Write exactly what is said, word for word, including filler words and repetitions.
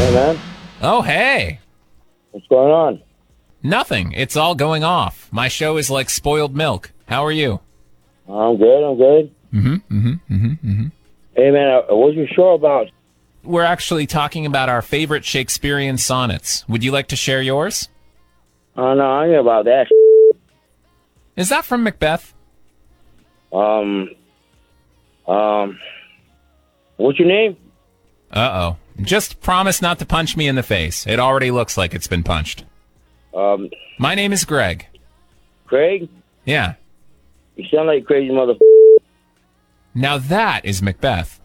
Hey, man. Oh, hey. What's going on? Nothing. It's all going off. My show is like spoiled milk. How are you? I'm good. I'm good. Mm-hmm, mm-hmm, mm-hmm, mm-hmm. Hey, man, I, I wasn't sure about... We're actually talking about our favorite Shakespearean sonnets. Would you like to share yours? Oh, no, I ain't about that. Is that from Macbeth? Um... Um... What's your name? Uh-oh. Just promise not to punch me in the face. It already looks like it's been punched. Um... My name is Greg. Craig? Yeah. You sound like a crazy mother... Now that is Macbeth.